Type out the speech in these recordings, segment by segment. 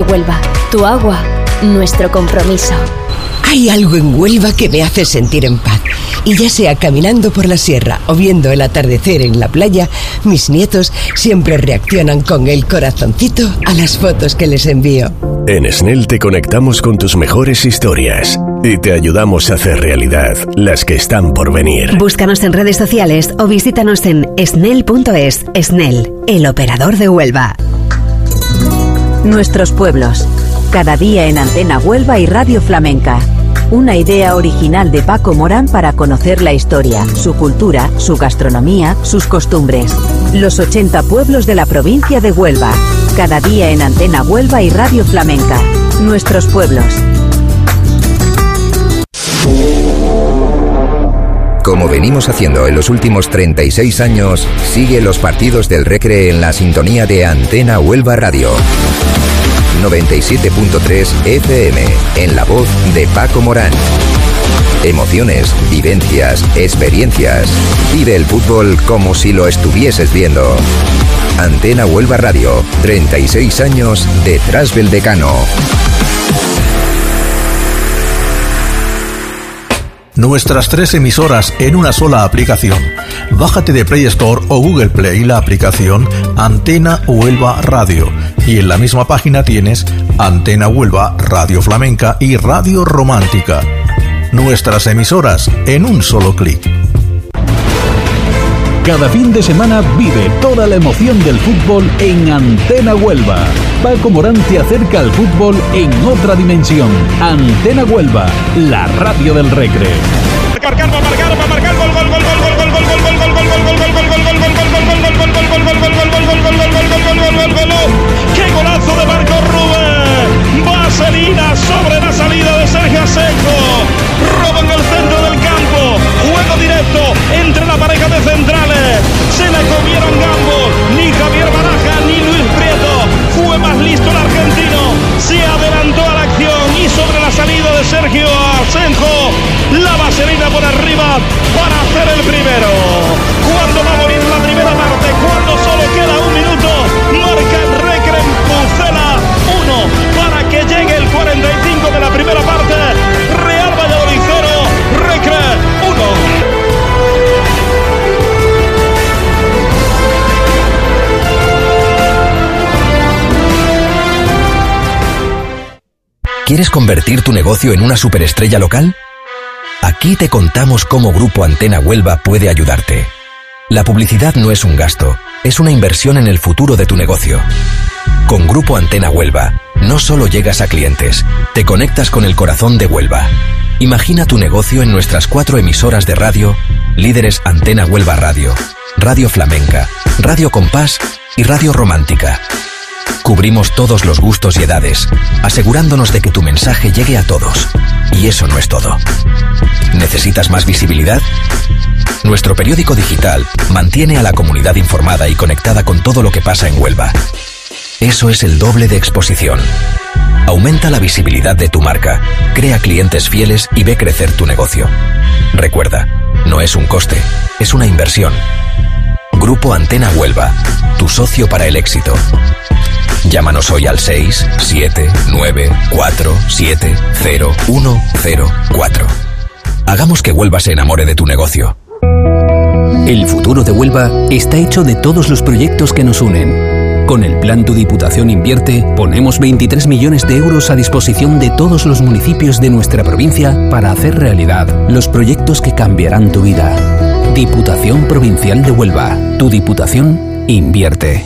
Huelva. Tu agua, nuestro compromiso. Hay algo en Huelva que me hace sentir en paz. Y ya sea caminando por la sierra o viendo el atardecer en la playa, mis nietos siempre reaccionan con el corazoncito a las fotos que les envío. En SNEL te conectamos con tus mejores historias y te ayudamos a hacer realidad las que están por venir. Búscanos en redes sociales o visítanos en snel.es. SNEL, el operador de Huelva. Nuestros pueblos. Cada día en Antena Huelva y Radio Flamenca. Una idea original de Paco Morán para conocer la historia, su cultura, su gastronomía, sus costumbres. Los 80 pueblos de la provincia de Huelva. Cada día en Antena Huelva y Radio Flamenca. Nuestros pueblos. Como venimos haciendo en los últimos 36 años, sigue los partidos del Recre en la sintonía de Antena Huelva Radio. 97.3 FM, en la voz de Paco Morán. Emociones, vivencias, experiencias. Vive el fútbol como si lo estuvieses viendo. Antena Huelva Radio, 36 años detrás del decano. Nuestras 3 emisoras en una sola aplicación. Bájate de Play Store o Google Play la aplicación Antena Huelva Radio. Y en la misma página tienes Antena Huelva, Radio Flamenca y Radio Romántica. Nuestras emisoras en un solo clic. Cada fin de semana vive toda la emoción del fútbol en Antena Huelva. Paco Morán te acerca al fútbol en otra dimensión. Antena Huelva, la radio del Recre. ¡Qué golazo de Marco Rubén! Vaselina sobre la salida de Sergio Asenjo. Roba en el centro del campo. Juego directo entre la pareja de centrales. Se le comieron ambos. Ni Javier Baraja ni Luis Prieto. Fue más listo el argentino. Se adelantó a la acción y sobre la salida de Sergio Asenjo, la vaselina por arriba para hacer el primero. ¿Cuándo va a morir la primera parte? Cuando solo queda un minuto. Marca el Recre en Pucela 1 para que llegue el 45 de la primera parte. Real Valladolid 0, Recre 1. ¿Quieres convertir tu negocio en una superestrella local? Aquí te contamos cómo Grupo Antena Huelva puede ayudarte. La publicidad no es un gasto, es una inversión en el futuro de tu negocio. Con Grupo Antena Huelva, no solo llegas a clientes, te conectas con el corazón de Huelva. Imagina tu negocio en nuestras 4 emisoras de radio, líderes Antena Huelva Radio, Radio Flamenca, Radio Compás y Radio Romántica. Cubrimos todos los gustos y edades, asegurándonos de que tu mensaje llegue a todos. Y eso no es todo. ¿Necesitas más visibilidad? Nuestro periódico digital mantiene a la comunidad informada y conectada con todo lo que pasa en Huelva. Eso es el doble de exposición. Aumenta la visibilidad de tu marca, crea clientes fieles y ve crecer tu negocio. Recuerda, no es un coste, es una inversión. Grupo Antena Huelva, tu socio para el éxito. Llámanos hoy al 679470104. Hagamos que Huelva se enamore de tu negocio. El futuro de Huelva está hecho de todos los proyectos que nos unen. Con el plan Tu Diputación Invierte, ponemos 23 millones de euros a disposición de todos los municipios de nuestra provincia para hacer realidad los proyectos que cambiarán tu vida. Diputación Provincial de Huelva. Tu Diputación invierte.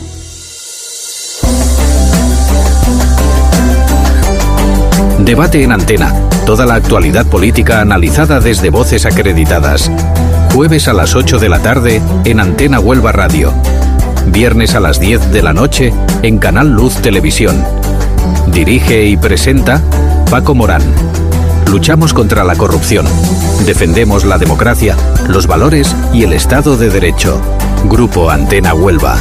Debate en Antena. Toda la actualidad política analizada desde voces acreditadas. Jueves a las 8 de la tarde en Antena Huelva Radio. Viernes a las 10 de la noche en Canal Luz Televisión. Dirige y presenta Paco Morán. Luchamos contra la corrupción. Defendemos la democracia, los valores y el Estado de Derecho. Grupo Antena Huelva.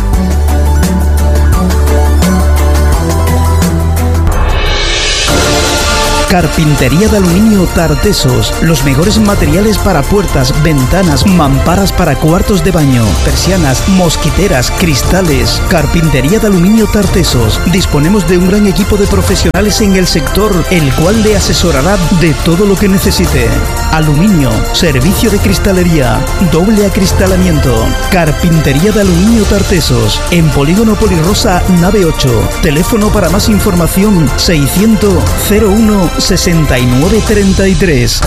Carpintería de aluminio Tartesos. Los mejores materiales para puertas, ventanas, mamparas para cuartos de baño, persianas, mosquiteras, cristales. Carpintería de aluminio Tartesos. Disponemos de un gran equipo de profesionales en el sector, el cual le asesorará de todo lo que necesite. Aluminio, servicio de cristalería, doble acristalamiento. Carpintería de aluminio Tartesos. En Polígono Polirrosa, nave 8. Teléfono para más información 600 01 6933.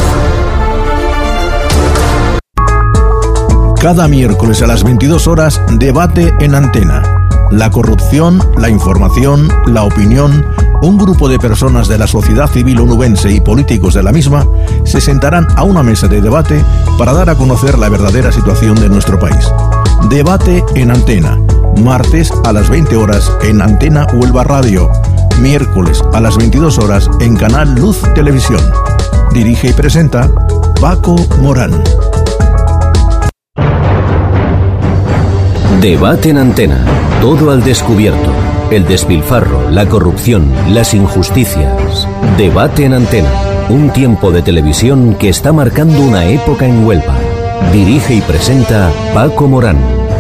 Cada miércoles a las 22 horas, debate en Antena. La corrupción, la información, la opinión. Un grupo de personas de la sociedad civil onubense y políticos de la misma se sentarán a una mesa de debate para dar a conocer la verdadera situación de nuestro país. Debate en Antena. Martes a las 20 horas en Antena Huelva Radio. Miércoles a las 22 horas en Canal Luz Televisión. Dirige y presenta Paco Morán. Debate en Antena. Todo al descubierto. El despilfarro, la corrupción, las injusticias. Debate en Antena. Un tiempo de televisión que está marcando una época en Huelva. Dirige y presenta Paco Morán.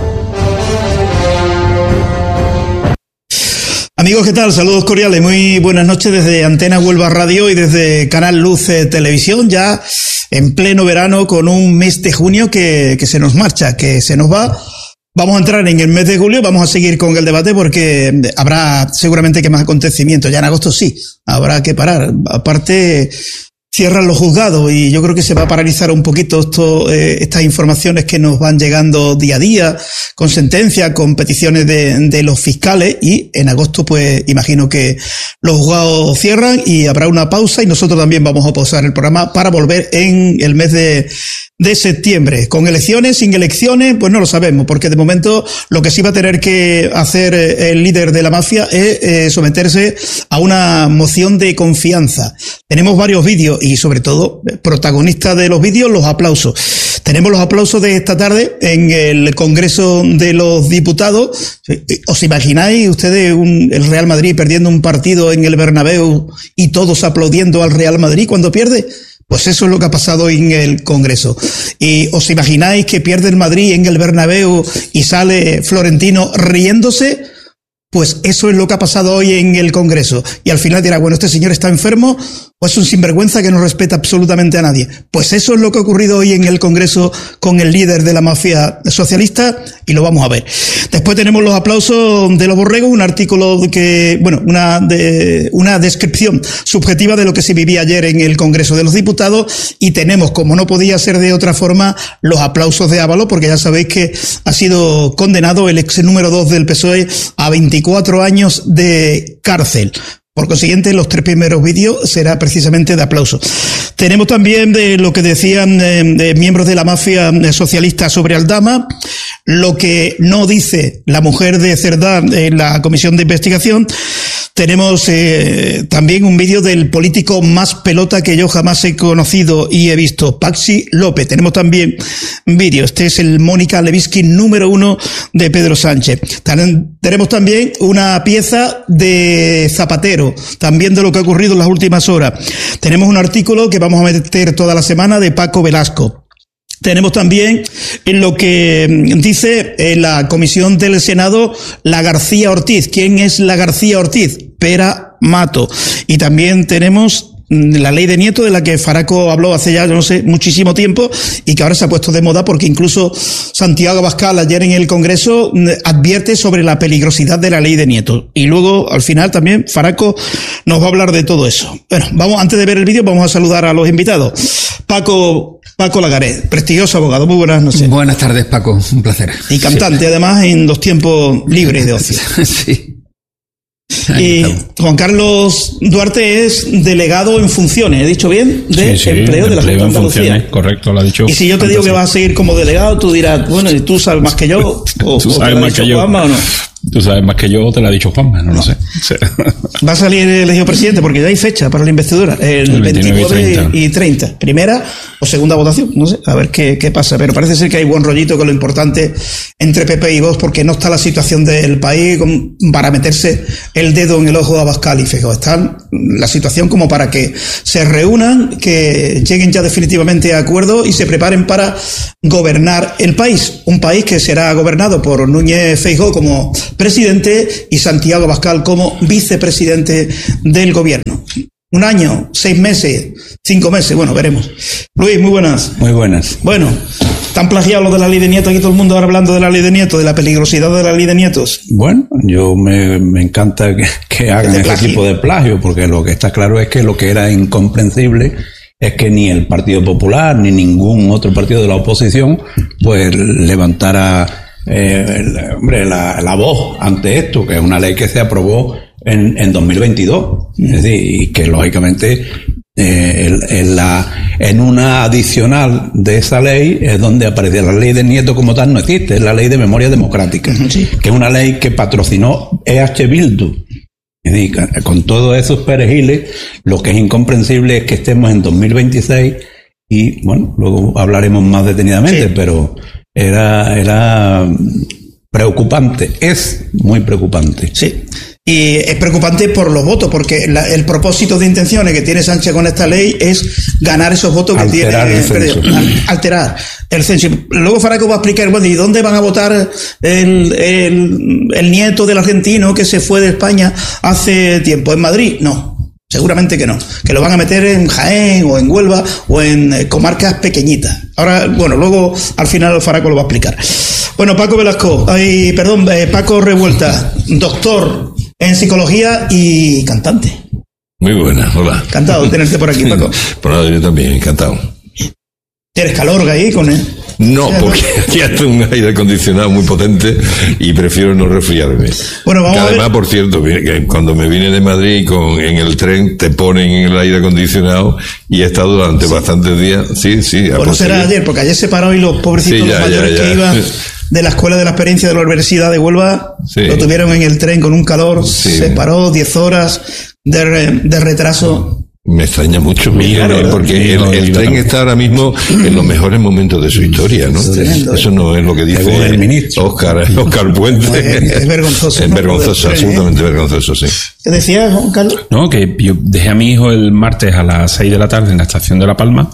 Amigos, ¿qué tal? Saludos cordiales, muy buenas noches desde Antena Huelva Radio y desde Canal Luz Televisión, ya en pleno verano con un mes de junio que se nos marcha, que se nos va. Vamos a entrar en el mes de julio, vamos a seguir con el debate porque habrá seguramente que más acontecimientos. Ya en agosto sí, habrá que parar. Aparte, cierran los juzgados y yo creo que se va a paralizar un poquito estas informaciones que nos van llegando día a día, con sentencias, con peticiones de los fiscales, y en agosto pues imagino que los juzgados cierran y habrá una pausa y nosotros también vamos a pausar el programa para volver en el mes de septiembre. Con elecciones, sin elecciones, pues no lo sabemos, porque de momento lo que sí va a tener que hacer el líder de la mafia es someterse a una moción de confianza. Tenemos varios vídeos y sobre todo, protagonista de los vídeos, los aplausos. Tenemos los aplausos de esta tarde en el Congreso de los Diputados. ¿Os imagináis ustedes el Real Madrid perdiendo un partido en el Bernabéu y todos aplaudiendo al Real Madrid cuando pierde? Pues eso es lo que ha pasado en el Congreso. ¿Y os imagináis que pierde el Madrid en el Bernabéu y sale Florentino riéndose? Pues eso es lo que ha pasado hoy en el Congreso. Y al final dirá, bueno, este señor está enfermo o es un sinvergüenza que no respeta absolutamente a nadie. Pues eso es lo que ha ocurrido hoy en el Congreso con el líder de la mafia socialista y lo vamos a ver. Después tenemos los aplausos de los borregos, un artículo que, bueno, una descripción subjetiva de lo que se vivía ayer en el Congreso de los Diputados, y tenemos, como no podía ser de otra forma, los aplausos de Ábalos, porque ya sabéis que ha sido condenado el ex número 2 del PSOE a 24 años de cárcel. Por consiguiente, los 3 primeros vídeos será precisamente de aplauso. Tenemos también de lo que decían miembros de la mafia socialista sobre Aldama, lo que no dice la mujer de Cerdá en la comisión de investigación. Tenemos también un vídeo del político más pelota que yo jamás he conocido y he visto, Paxi López. Tenemos también vídeo. Este es el Mónica Lewinsky número 1 de Pedro Sánchez. Tenemos también una pieza de Zapatero, también de lo que ha ocurrido en las últimas horas. Tenemos un artículo que vamos a meter toda la semana de Paco Velasco. Tenemos también en lo que dice la comisión del Senado, la García Ortiz. ¿Quién es la García Ortiz? Pera Mato. Y también tenemos la ley de Nieto, de la que Faraco habló hace ya, no sé, muchísimo tiempo, y que ahora se ha puesto de moda porque incluso Santiago Abascal ayer en el Congreso advierte sobre la peligrosidad de la ley de Nieto. Y luego, al final, también Faraco nos va a hablar de todo eso. Bueno, antes de ver el vídeo, vamos a saludar a los invitados. Paco Lagaret, prestigioso abogado. Muy buenas noches. Buenas tardes, Paco. Un placer. Y cantante, sí, además, en los tiempos libres de ocio. Sí. Y Juan Carlos Duarte es delegado en funciones, ¿he dicho bien? De sí, empleo de la Junta de Andalucía. Correcto, lo ha dicho. Y si yo te digo que vas a seguir como delegado, tú dirás, bueno, ¿y tú sabes más que yo? ¿Tú sabes más que yo? Juanma, ¿o no? Tú sabes más que yo, te lo ha dicho Juanma, no lo sé. Va a salir elegido presidente porque ya hay fecha para la investidura, el 29 y 30. Primera o segunda votación, no sé, a ver qué pasa. Pero parece ser que hay buen rollito, que lo importante entre PP y Vox, porque no está la situación del país para meterse el dedo en el ojo a Abascal y Feijóo. Está la situación como para que se reúnan, que lleguen ya definitivamente a acuerdo y se preparen para gobernar el país. Un país que será gobernado por Núñez Feijóo como presidente y Santiago Abascal como vicepresidente del gobierno. Un año, 6 meses, 5 meses, bueno, veremos. Luis, muy buenas. Muy buenas. Bueno, ¿están plagiados lo de la ley de nietos? Aquí todo el mundo ahora hablando de la ley de nietos, de la peligrosidad de la ley de nietos. Bueno, yo me encanta que hagan ese tipo de plagio, porque lo que está claro es que lo que era incomprensible es que ni el Partido Popular ni ningún otro partido de la oposición pues levantara la voz ante esto, que es una ley que se aprobó en 2022. Es decir, y que lógicamente en una adicional de esa ley es donde aparece la ley de nieto como tal, no existe, es la ley de memoria democrática, que es una ley que patrocinó EH Bildu. Es decir, con todos esos perejiles, lo que es incomprensible es que estemos en 2026 y, bueno, luego hablaremos más detenidamente, pero era preocupante, es muy preocupante. Sí. Y es preocupante por los votos, porque el propósito de intenciones que tiene Sánchez con esta ley es ganar esos votos que tiene alterar el censo. Luego Faraco va a explicar, bueno, ¿y dónde van a votar el nieto del argentino que se fue de España hace tiempo? ¿En Madrid? No. Seguramente que no, que lo van a meter en Jaén o en Huelva o en comarcas pequeñitas. Ahora, bueno, luego al final Faraco lo va a explicar. Bueno, Paco Revuelta, doctor en psicología y cantante. Muy buena, hola. Encantado de tenerte por aquí, Paco. Por nada, yo también, encantado. ¿Tienes calor ahí con él? No, porque aquí hace un aire acondicionado muy potente y prefiero no resfriarme. Bueno, vamos además, a ver. por cierto, que cuando me vine de Madrid en el tren te ponen el aire acondicionado y he estado durante bastantes días. Sí. Bueno, será ayer, porque ayer se paró y los pobrecitos los mayores que iban de la Escuela de la Experiencia de la Universidad de Huelva lo tuvieron en el tren con un calor, se paró 10 horas de retraso. Me extraña mucho, porque el tren está ahora mismo en los mejores momentos de su historia, ¿no? Eso no es lo que dice Óscar Puente. Es vergonzoso. Es vergonzoso, absolutamente vergonzoso, sí. ¿Qué decías, Juan Carlos? No, que yo dejé a mi hijo el martes a las 6 de la tarde en la estación de La Palma.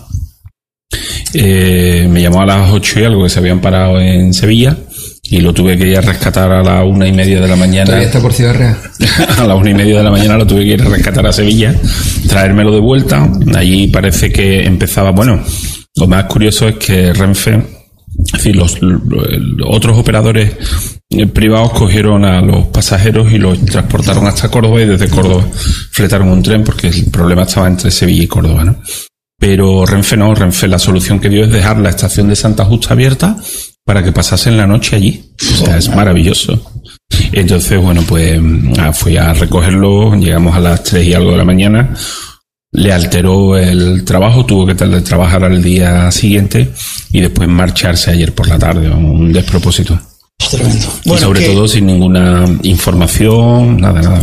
Me llamó a las 8 y algo, que se habían parado en Sevilla, y lo tuve que ir a rescatar a las 1:30 de la mañana. ¿Todavía está por Ciudad Real? A las 1:30 de la mañana lo tuve que ir a rescatar a Sevilla, traérmelo de vuelta. Allí parece que empezaba, bueno, lo más curioso es que Renfe, es decir, los otros operadores privados cogieron a los pasajeros y los transportaron hasta Córdoba, y desde Córdoba fletaron un tren, porque el problema estaba entre Sevilla y Córdoba, ¿no? Pero Renfe no, la solución que dio es dejar la estación de Santa Justa abierta para que pasasen la noche allí. O sea, es maravilloso. Entonces, bueno, pues fui a recogerlo, llegamos a las 3 y algo de la mañana, le alteró el trabajo, tuvo que trabajar al día siguiente y después marcharse ayer por la tarde, un despropósito. Es tremendo. Bueno, y sobre todo sin ninguna información, nada.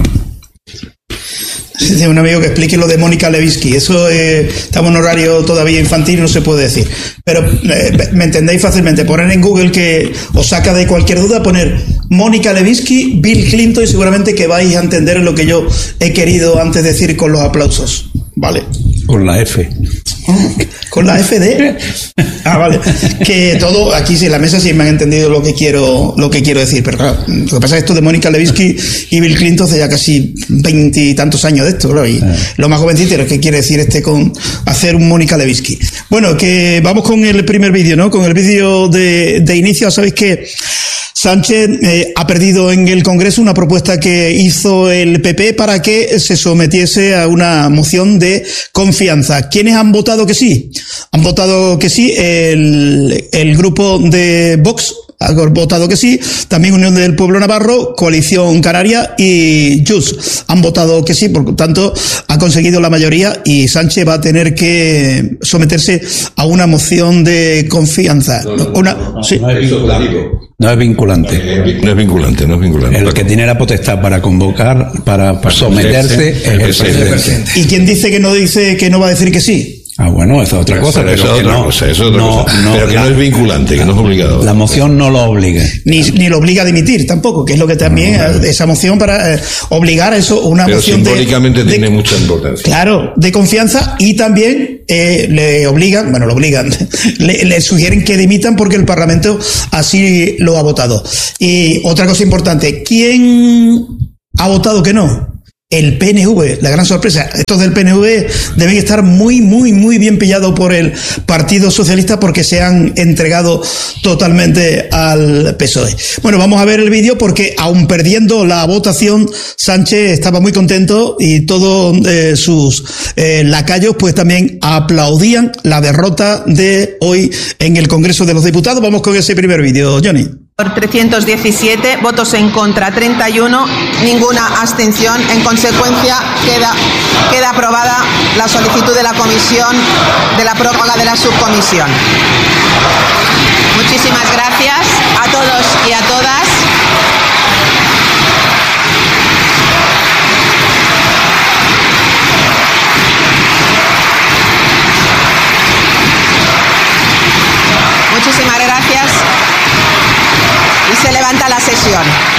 Un amigo que explique lo de Mónica Lewinsky. Eso estamos en horario todavía infantil y no se puede decir. Pero me entendéis fácilmente. Poner en Google, que os saca de cualquier duda, poner Mónica Lewinsky, Bill Clinton, y seguramente que vais a entender lo que yo he querido antes decir con los aplausos. Vale. Con la F. ¿Con la F de? Vale. Que todo, aquí en la mesa sí me han entendido lo que quiero decir, pero claro, lo que pasa es esto de Mónica Lewinsky y Bill Clinton hace ya casi 20 y tantos años de esto, claro, y lo más jovencito es que quiere decir con hacer un Mónica Lewinsky. Bueno, que vamos con el primer vídeo, ¿no? Con el vídeo de inicio. Sabéis que Sánchez ha perdido en el Congreso una propuesta que hizo el PP para que se sometiese a una moción de confianza. ¿Quiénes han votado que sí? Han votado que sí el grupo de Vox, ha votado que sí. También Unión del Pueblo Navarro, Coalición Canaria y Junts han votado que sí, por lo tanto ha conseguido la mayoría y Sánchez va a tener que someterse a una moción de confianza. Sí. No es vinculante. No es vinculante. El que tiene la potestad para convocar, para someterse, es el presidente. ¿Y quién dice que no va a decir que sí? Bueno, esa es otra cosa. Pero eso es otra cosa. Pero que no es vinculante, que no es obligado. La moción no lo obliga. Ni lo obliga a dimitir tampoco, que es lo que también, esa moción para obligar a eso, una pero moción simbólicamente tiene mucha importancia. Claro, de confianza, y también le sugieren que dimitan porque el Parlamento así lo ha votado. Y otra cosa importante, ¿quién ha votado que no? El PNV, la gran sorpresa. Estos del PNV deben estar muy, muy, muy bien pillados por el Partido Socialista porque se han entregado totalmente al PSOE. Bueno, vamos a ver el vídeo porque aun perdiendo la votación, Sánchez estaba muy contento y todos sus lacayos pues también aplaudían la derrota de hoy en el Congreso de los Diputados. Vamos con ese primer vídeo, Johnny. Por 317, votos en contra 31, ninguna abstención. En consecuencia, queda aprobada la solicitud de la comisión de la prórroga de la subcomisión. Muchísimas gracias a todos y a todas. Muchísimas gracias. Y se levanta la sesión.